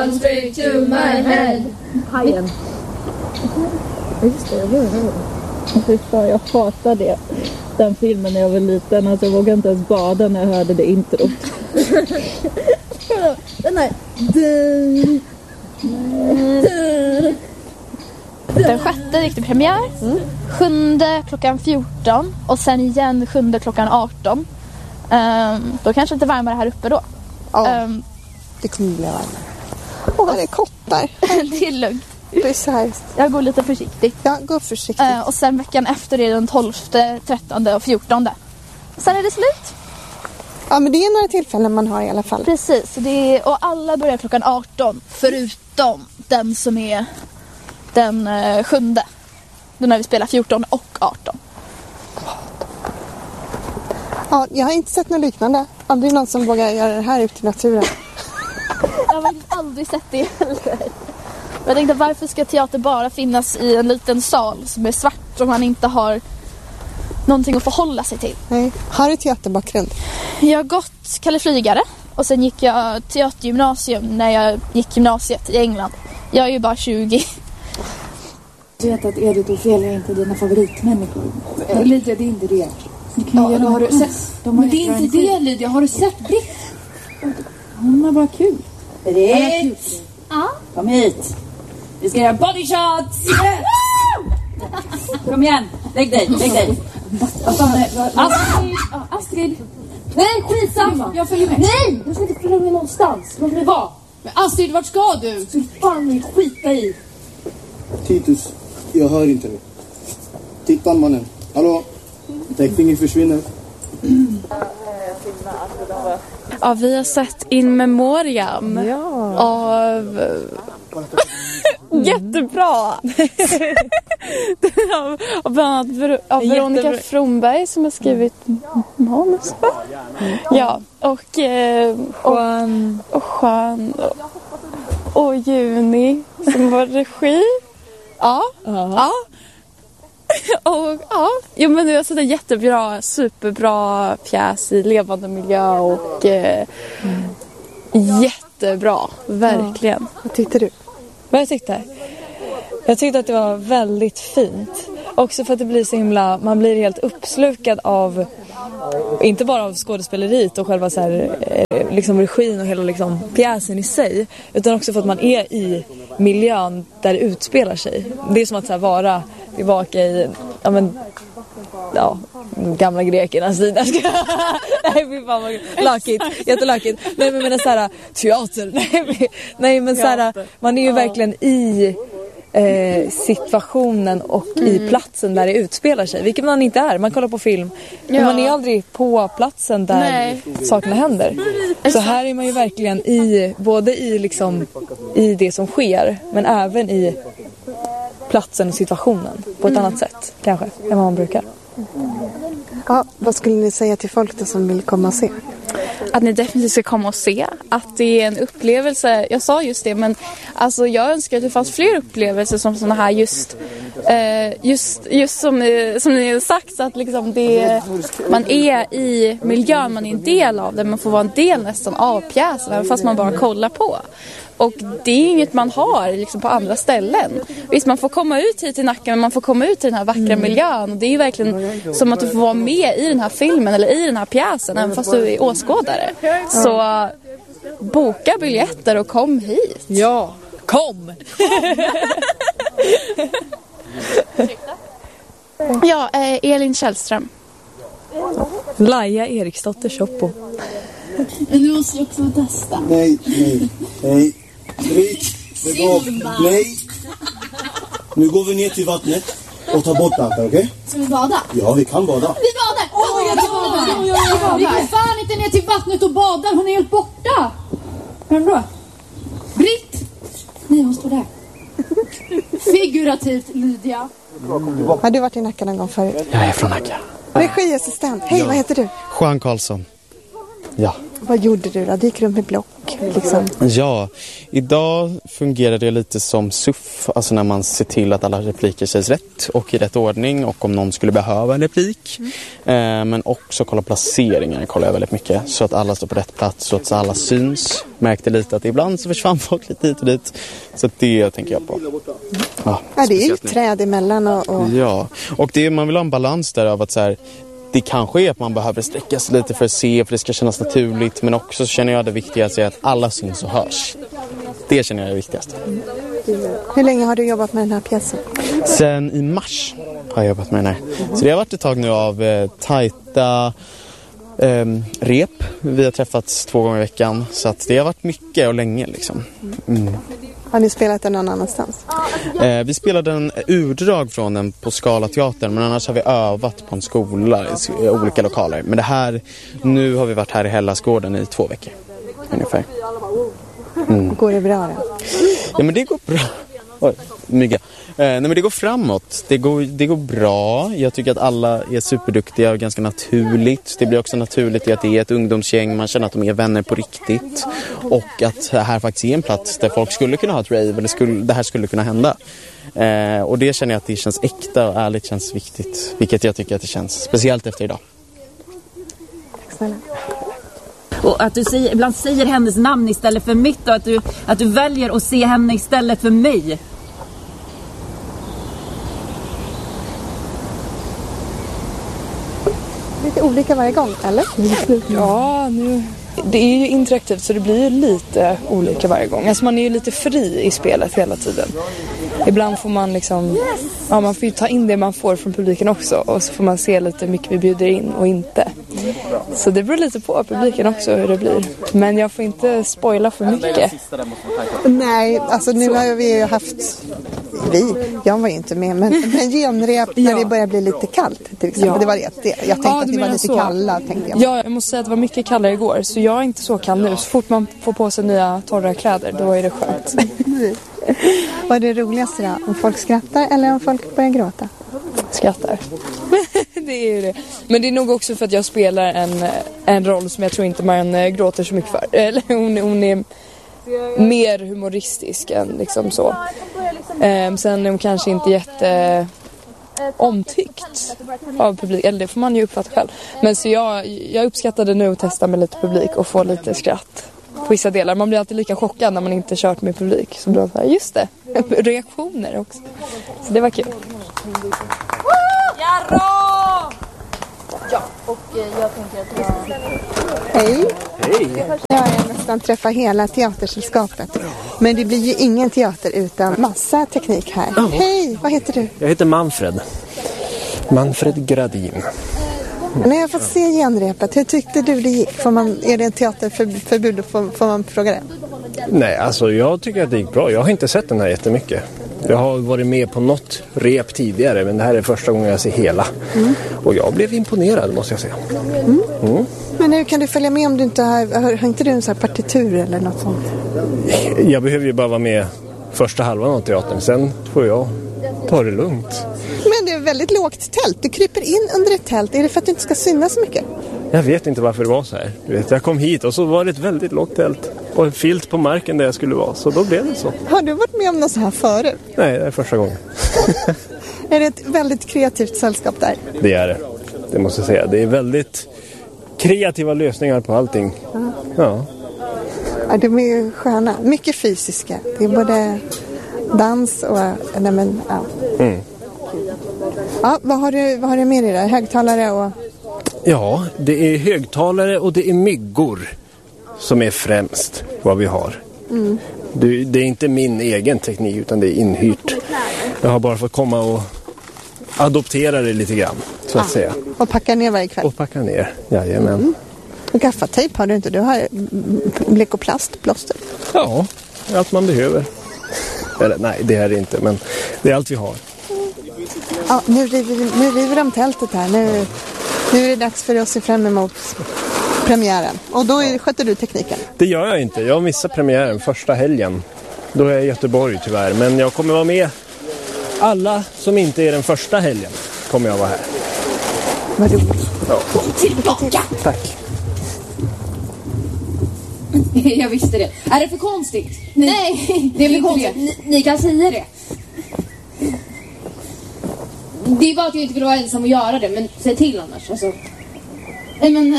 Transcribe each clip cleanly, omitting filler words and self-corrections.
Straight to my head. Hajen. Just det, jag hör det. Jag hatar det. Den filmen när jag var liten. Alltså jag vågade inte ens bada när jag hörde det introt. Den här. Den 6:e gick det premiär. 7:e klockan 14. Och sen igen 7:e klockan 18. Då kanske lite varmare här uppe då. Ja, det kommer bli varmare. Det är kottar. Det är lugnt. Precis. Jag går lite försiktigt. Ja, gå försiktigt. Och sen veckan efter är den 12:e, 13:e och 14:e. Sen är det slut. Ja, men det är några tillfällen man har i alla fall. Precis, och alla börjar klockan 18. Förutom den som är den 7:e. Då när vi spelar 14 och 18. Ja, jag har inte sett något liknande. Aldrig någon som vågar göra det här ute i naturen. Jag har faktiskt aldrig sett det heller. Jag tänkte, varför ska teater bara finnas i en liten sal som är svart om man inte har någonting att förhålla sig till? Nej. Har du teaterbakgrund? Jag har gått Kalle Flygare och sen gick jag teatergymnasium när jag gick gymnasiet i England. Jag är ju bara 20. Du vet att Edith och Ophelia är inte dina favoritmänniskor. Lydia, det är inte det. Ja, har du sett? Men det är inte det, Lydia. Har du sett Britt? Hon är bara kul. Britt! Ja. Kom hit. Vi ska göra body shots! Kom igen, lägg dig. Astrid! Nej, skitsamma! Jag följer med. Nej, du ska inte följa med någonstans. Låt mig vara. Men Astrid, vart ska du? Så fan vill skita i. Titus, jag hör inte nu. Titta mannen. Hallå? Täckningen försvinner. Ja, vi har sett In Memoriam av jättebra av bland annat av Veronica Fromberg som har skrivit manus. Ja, och Juan och Juni som var regi. Ja. Och ja, men det var så jättebra, superbra pjäs i levande miljö och jättebra, verkligen. Vad tyckte du? Vad jag tyckte? Jag tyckte att det var väldigt fint. Också för att det blir så himla, man blir helt uppslukad av, inte bara av skådespeleriet och själva så här, liksom regin och hela liksom pjäsen i sig, utan också för att man är i miljön där det utspelar sig. Det är som att så här, vara tillbaka i gamla grekernas tid. Nej, fy fan vad lökigt, jättelökigt. Nej, men så här, teater. Nej, men så här, man är ju verkligen i situationen och i platsen där det utspelar sig, vilket man inte är. Man kollar på film, men man är aldrig på platsen där sakerna händer. Så här är man ju verkligen i, både i liksom i det som sker, men även i platsen och situationen på ett annat sätt kanske än vad man brukar. Ja, vad skulle ni säga till folk då som vill komma och se? Att ni definitivt ska komma och se. Att det är en upplevelse. Jag sa just det, men alltså jag önskar att det fanns fler upplevelser som såna här just som ni har sagt, så att liksom man är i miljön, man är en del av det, man får vara en del nästan av pjäsen även fast man bara kollar på. Och det är inget man har liksom på andra ställen. Visst, man får komma ut hit till Nacka, men man får komma ut till den här vackra miljön. Och det är ju verkligen som att du får vara med i den här filmen eller i den här pjäsen, även fast du är åskådare. Så boka biljetter och kom hit. Ja, kom! Ja, Elin Källström. Laia Eriksdotter Choppo. Men du måste ju också testa. Nej. Britt, nej. Nu går vi ner till vattnet och tar bort allt, okej? Ska vi bada? Ja, vi kan bada. Vi badar! Vi går fan inte ner till vattnet och badar. Hon är helt borta. Vem då? Britt! Nej, hon står där. Figurativt, Lydia. Har du varit i Nacka någon gång förut? Jag är från Nacka. Regiassistent. Hej, vad heter du? Juan Karlsson. Ja. Vad gjorde du då? Du gick runt med block. liksom? Ja, idag fungerar det lite som SUF, alltså när man ser till att alla repliker sägs rätt och i rätt ordning och om någon skulle behöva en replik. Men också kolla placeringar kollar jag väldigt mycket så att alla står på rätt plats så att alla syns. Märkte lite att ibland så försvann folk lite hit och dit. Så det tänker jag på. Ja, det är ju träd emellan och... Ja, och man vill ha en balans där av att så här, det kanske är att man behöver sträcka sig lite för att se, för det ska kännas naturligt. Men också så känner jag det viktigaste är att alla syns och hörs. Det känner jag är det viktigaste. Hur länge har du jobbat med den här pjäsen? Sen i mars har jag jobbat med den här. Så det har varit ett tag nu av tajta rep. Vi har träffats 2 gånger i veckan. Så att det har varit mycket och länge liksom. Har ni spelat den någon annanstans? Vi spelade en urdrag från den på Skala teatern, men annars har vi övat på en skola i olika lokaler. Men det här, nu har vi varit här i Hellasgården i 2 veckor ungefär. Går det bra då? Ja, men det går bra. Oj, mygga. Nej, men det går framåt. Det går bra. Jag tycker att alla är superduktiga och ganska naturligt. Det blir också naturligt i att det är ett ungdomsgäng. Man känner att de är vänner på riktigt. Och att det här faktiskt är en plats där folk skulle kunna ha ett rave. Eller det här skulle kunna hända. Och det känner jag att det känns äkta och ärligt känns viktigt. Vilket jag tycker att det känns. Speciellt efter idag. Tack snälla. Och att du ibland säger hennes namn istället för mitt. Och att du väljer att se henne istället för mig. Lite olika varje gång, eller? Ja, det är ju interaktivt så det blir ju lite olika varje gång. Alltså man är ju lite fri i spelet hela tiden. Ibland får man liksom, ja, man får ju ta in det man får från publiken också. Och så får man se lite hur mycket vi bjuder in och inte. Så det beror lite på publiken också hur det blir. Men jag får inte spoila för mycket. Nej, alltså nu har vi ju haft... Jag var ju inte med, men genrep när det börjar bli lite kallt till exempel. Ja. Det var det. Jag tänkte att ni var lite kalla, tänkte jag. Ja, jag måste säga att det var mycket kallare igår. Så jag är inte så kall nu. Så fort man får på sig nya torra kläder, då är det skönt. Vad är det roligaste då? Om folk skrattar eller om folk börjar gråta? Skrattar. Det är ju det. Men det är nog också för att jag spelar en roll som jag tror inte man gråter så mycket för. Eller hon är mer humoristisk än liksom så. Sen är hon kanske inte jätte omtyckt av publik, eller det får man ju uppfatta själv. Men så jag uppskattade nu att testa med lite publik och få lite skratt på vissa delar. Man blir alltid lika chockad när man inte kört med publik. Så då så här, just det, reaktioner också. Så det var kul. Ja, och jag tänker att Hej! Jag har nästan träffat hela teatersällskapet. Men det blir ju ingen teater utan massa teknik här. Ja. Hej, vad heter du? Jag heter Manfred. Manfred Gradin. När jag fått se genrepet, hur tyckte du det gick? Är det en teaterförbud? Får man fråga det? Nej, alltså jag tycker att det gick bra. Jag har inte sett den här jättemycket. Jag har varit med på något rep tidigare, men det här är första gången jag ser hela. Och jag blev imponerad, måste jag säga. Men hur kan du följa med om du inte har inte du en sån här partitur eller något sånt? Jag behöver ju bara vara med första halvan av teatern. Sen får jag ta det lugnt. Men det är väldigt lågt tält. Du kryper in under ett tält. Är det för att du inte ska synas så mycket? Jag vet inte varför det var så här. Du vet, jag kom hit och så var det ett väldigt lågt tält. Och en filt på marken där jag skulle vara. Så då blev det så. Har du varit med om något så här förut? Nej, det är första gången. Är det ett väldigt kreativt sällskap där? Det är det. Det måste jag säga. Det är väldigt kreativa lösningar på allting. Ja. Ja, de är ju sköna. Mycket fysiska. Det är både dans och... Nej, men, ja. Ja, vad har du med dig där? Högtalare och... Ja, det är högtalare och det är myggor som är främst vad vi har. Det är inte min egen teknik utan det är inhyrt. Jag har bara fått komma och adoptera det lite grann, så att säga. Och packa ner varje kväll? Och packa ner, jajamän. Gaffatejp har du inte? Du har blick och plastplåster. Ja, allt man behöver. Eller nej, det är det inte, men det är allt vi har. Ja, nu river de tältet här. Nu är det dags för oss att se fram emot premiären. Och då sköter du tekniken? Det gör jag inte. Jag missar premiären första helgen. Då är jag i Göteborg tyvärr. Men jag kommer vara med. Alla som inte är den första helgen kommer jag vara här. Vad roligt. Ja. Tillbaka! Tack. Jag visste det. Är det för konstigt? Nej, det är för konstigt. Ni kan säga det. Det är bara att jag inte vill vara ensam och göra det, men säg till annars. Alltså. Nej, men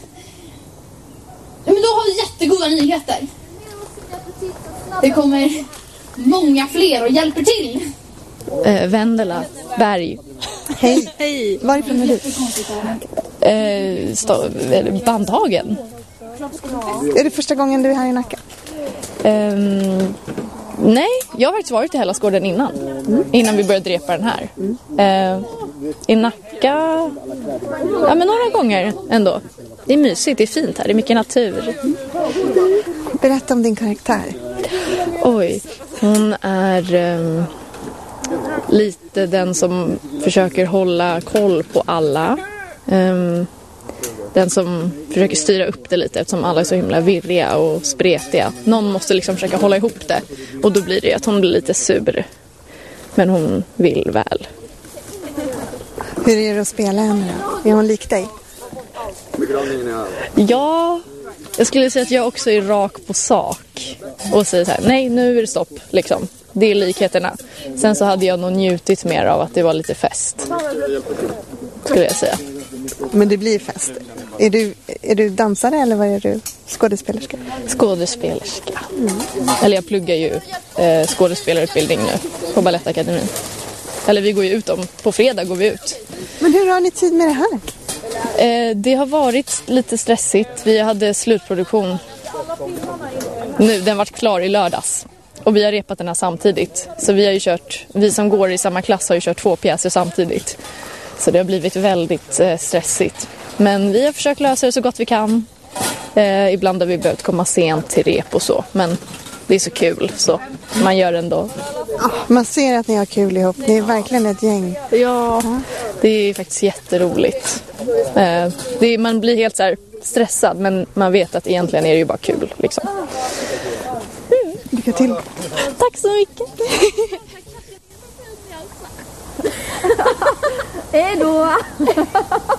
då har vi jättegoda nyheter. Det kommer många fler och hjälper till. Vendela Berg. Hej. Hej. Varifrån är du? Bandhagen. Är det första gången du är här i Nacka? Nej, jag har faktiskt varit i Hellasgården innan. Innan vi började repa den här. I Nacka... Ja, men några gånger ändå. Det är mysigt, det är fint här, det är mycket natur. Berätta om din karaktär. Oj, hon är lite den som försöker hålla koll på alla. Den som försöker styra upp det lite eftersom alla är så himla virriga och spretiga. Någon måste liksom försöka hålla ihop det. Och då blir det att hon blir lite sur. Men hon vill väl. Hur är det att spela henne då? Är hon lik dig? Ja, jag skulle säga att jag också är rak på sak. Och säger så här, nej nu är det stopp liksom. Det är likheterna. Sen så hade jag nog njutit mer av att det var lite fest. Skulle jag säga. Men det blir fest. Är du dansare eller vad är du? Skådespelerska? Skådespelerska. Eller jag pluggar ju skådespelarutbildning nu på Balettakademin. Eller vi går ju ut på fredag går vi ut. Men hur har ni tid med det här? Det har varit lite stressigt. Vi hade slutproduktion nu. Den var klar i lördags. Och vi har repat den här samtidigt. Så vi som går i samma klass har ju kört 2 pjäser samtidigt. Så det har blivit väldigt stressigt. Men vi har försökt lösa det så gott vi kan. Ibland har vi behövt komma sent till rep och så. Men det är så kul så man gör ändå. Man ser att ni har kul ihop. Ni är verkligen ett gäng. Ja, det är faktiskt jätteroligt. Man blir helt så här stressad men man vet att egentligen är det ju bara kul. Liksom. Lycka till. Tack så mycket. Hej då!